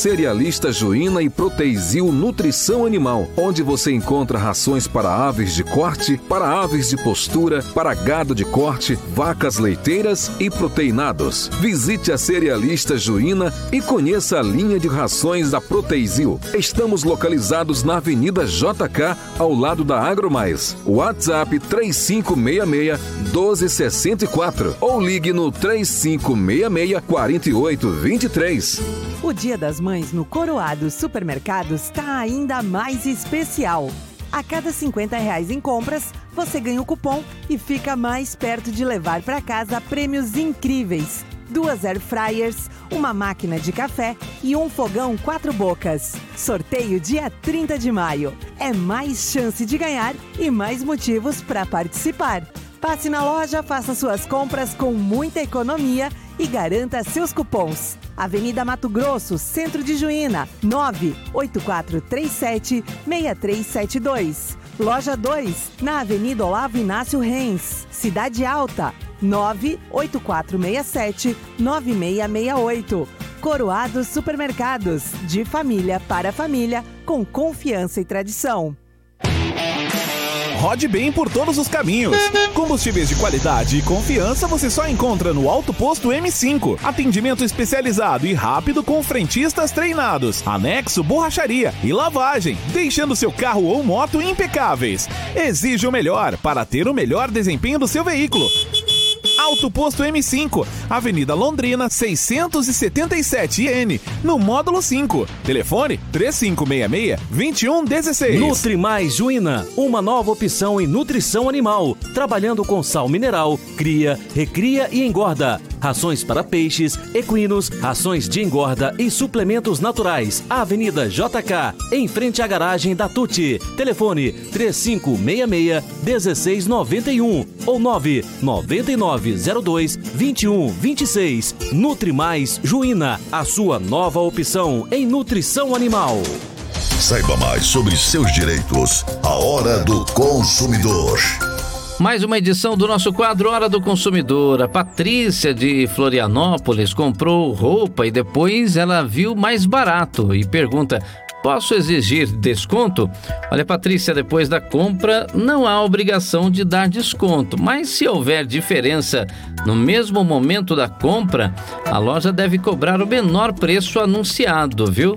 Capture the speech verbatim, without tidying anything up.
Cerealista Juína e Proteizil Nutrição Animal, onde você encontra rações para aves de corte, para aves de postura, para gado de corte, vacas leiteiras e proteinados. Visite a Cerealista Juína e conheça a linha de rações da Proteizil. Estamos localizados na Avenida J K, ao lado da AgroMais. WhatsApp três cinco seis seis, um dois seis quatro ou ligue no três cinco seis seis, quatro oito dois três. O Dia das Mães no Coroado Supermercados está ainda mais especial. A cada cinquenta reais em compras, você ganha o cupom e fica mais perto de levar para casa prêmios incríveis. Duas air fryers, uma máquina de café e um fogão quatro bocas. Sorteio dia trinta de maio. É mais chance de ganhar e mais motivos para participar. Passe na loja, faça suas compras com muita economia e garanta seus cupons. Avenida Mato Grosso, Centro de Juína, nove oito quatro três sete, seis três sete dois. Loja dois, na Avenida Olavo Inácio Reis, Cidade Alta, nove oito quatro seis sete, nove seis seis oito. Coroado Supermercados, de família para família, com confiança e tradição. Rode bem por todos os caminhos. Combustíveis de qualidade e confiança você só encontra no Alto Posto M cinco. Atendimento especializado e rápido com frentistas treinados. Anexo, borracharia e lavagem, deixando seu carro ou moto impecáveis. Exige o melhor para ter o melhor desempenho do seu veículo. Alto Posto M cinco, Avenida Londrina, seiscentos e setenta e sete N, no módulo cinco. Telefone três cinco seis seis, dois um um seis. Nutrimais Juína, uma nova opção em nutrição animal, trabalhando com sal mineral, cria, recria e engorda. Rações para peixes, equinos, rações de engorda e suplementos naturais. Avenida J K, em frente à garagem da Tuti. Telefone três cinco seis seis, um seis nove um ou nove nove nove zero dois, dois um dois seis. Nutrimais Juína, a sua nova opção em nutrição animal. Saiba mais sobre seus direitos. A Hora do Consumidor. Mais uma edição do nosso quadro Hora do Consumidor. A Patrícia de Florianópolis comprou roupa e depois ela viu mais barato e pergunta: posso exigir desconto? Olha, Patrícia, depois da compra não há obrigação de dar desconto, mas se houver diferença no mesmo momento da compra, a loja deve cobrar o menor preço anunciado, viu?